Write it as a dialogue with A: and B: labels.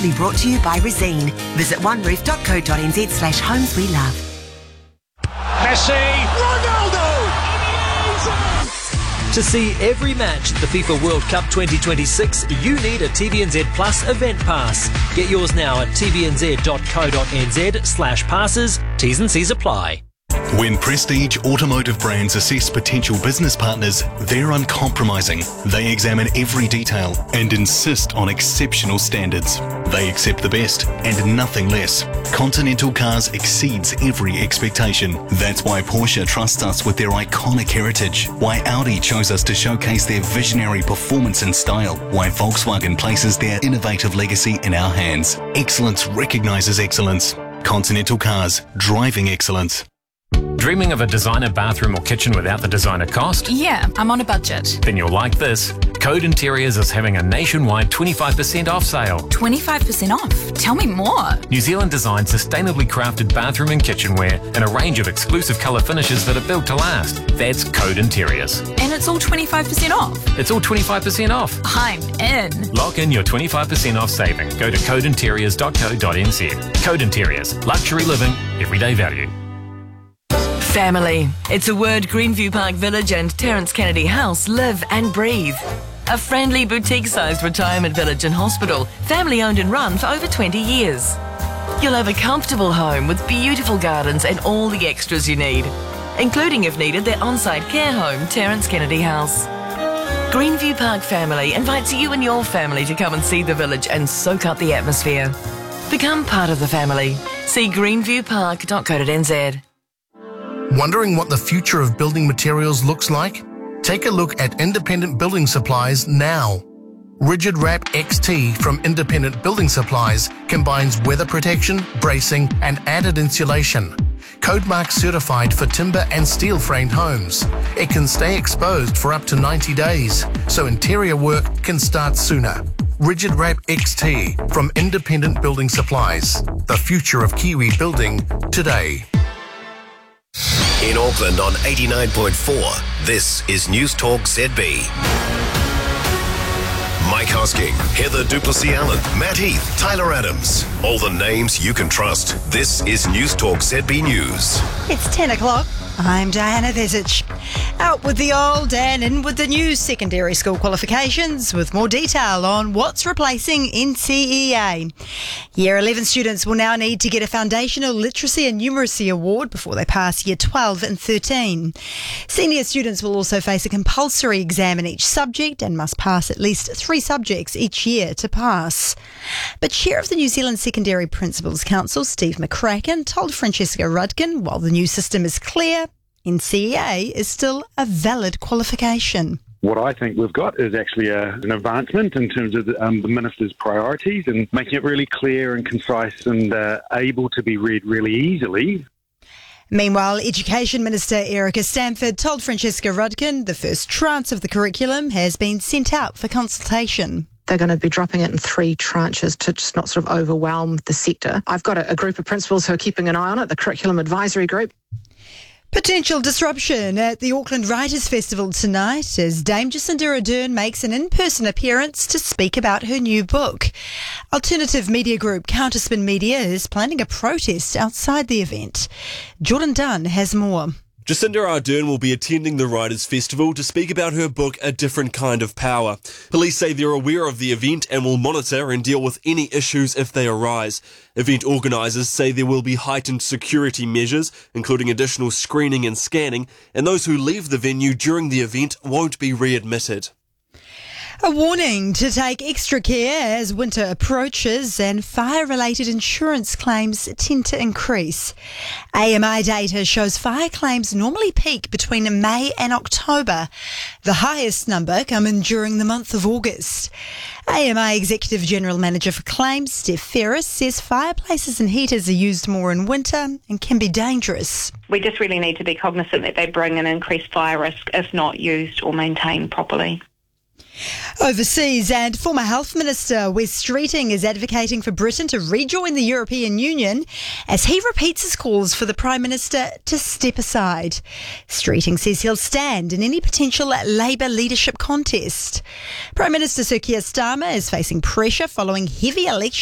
A: Proudly brought to you by Resene. Visit oneroof.co.nz/homes we love.
B: Messi, Ronaldo!
C: To see every match at the FIFA World Cup 2026, you need a TVNZ Plus event pass. Get yours now at tvnz.co.nz/passes. T's and C's apply.
D: When Prestige Automotive brands assess potential business partners, they're uncompromising. They examine every detail and insist on exceptional standards. They accept the best and nothing less. Continental Cars exceeds every expectation. That's why Porsche trusts us with their iconic heritage. Why Audi chose us to showcase their visionary performance and style. Why Volkswagen places their innovative legacy in our hands. Excellence recognizes excellence. Continental Cars, driving excellence.
E: Dreaming of a designer bathroom or kitchen without the designer cost?
F: Yeah, I'm on a budget.
E: Then you'll like this. Code Interiors is having a nationwide 25% off sale.
F: 25% off? Tell me more.
E: New Zealand designed sustainably crafted bathroom and kitchenware and a range of exclusive colour finishes that are built to last. That's Code Interiors.
F: And it's all 25% off?
E: It's all 25% off.
F: I'm in.
E: Lock in your 25% off saving. Go to codeinteriors.co.nz. Code Interiors. Luxury living. Everyday value.
G: Family. It's a word Greenview Park Village and Terence Kennedy House live and breathe. A friendly boutique-sized retirement village and hospital, family-owned and run for over 20 years. You'll have a comfortable home with beautiful gardens and all the extras you need, including, if needed, their on-site care home, Terence Kennedy House. Greenview Park Family invites you and your family to come and see the village and soak up the atmosphere. Become part of the family. See greenviewpark.co.nz.
H: Wondering what the future of building materials looks like? Take a look at Independent Building Supplies now. Rigid Wrap XT from Independent Building Supplies combines weather protection, bracing and added insulation. Codemark certified for timber and steel framed homes. It can stay exposed for up to 90 days, so interior work can start sooner. Rigid Wrap XT from Independent Building Supplies. The future of Kiwi building today.
I: In Auckland on 89.4, this is News Talk ZB. Mike Hosking, Heather Duplessis-Allen, Matt Heath, Tyler Adams. All the names you can trust. This is News Talk ZB News.
J: It's 10 o'clock. I'm Diana Vesich. Out with the old and in with the new secondary school qualifications with more detail on what's replacing NCEA. Year 11 students will now need to get a Foundational Literacy and Numeracy Award before they pass Year 12 and 13. Senior students will also face a compulsory exam in each subject and must pass at least 3 subjects each year to pass. But Chair of the New Zealand Secondary Principals Council, Steve McCracken, told Francesca Rudkin while the new system is clear, NCEA is still a valid qualification.
K: What I think we've got is actually an advancement in terms of the Minister's priorities and making it really clear and concise and able to be read really easily.
J: Meanwhile, Education Minister Erica Stanford told Francesca Rudkin the first tranche of the curriculum has been sent out for consultation.
L: They're going to be dropping it in 3 tranches to just not sort of overwhelm the sector. I've got a group of principals who are keeping an eye on it, the Curriculum Advisory Group.
J: Potential disruption at the Auckland Writers' Festival tonight as Dame Jacinda Ardern makes an in-person appearance to speak about her new book. Alternative media group Counterspin Media is planning a protest outside the event. Jordan Dunn has more.
M: Jacinda Ardern will be attending the Writers' Festival to speak about her book, A Different Kind of Power. Police say they're aware of the event and will monitor and deal with any issues if they arise. Event organisers say there will be heightened security measures, including additional screening and scanning, and those who leave the venue during the event won't be readmitted.
J: A warning to take extra care as winter approaches and fire-related insurance claims tend to increase. AMI data shows fire claims normally peak between May and October. The highest number coming during the month of August. AMI Executive General Manager for Claims, Steph Ferris, says fireplaces and heaters are used more in winter and can be dangerous.
N: We just really need to be cognizant that they bring an increased fire risk if not used or maintained properly.
J: Overseas, and former Health Minister Wes Streeting is advocating for Britain to rejoin the European Union as he repeats his calls for the Prime Minister to step aside. Streeting says he'll stand in any potential Labour leadership contest. Prime Minister Sir Keir Starmer is facing pressure following heavy election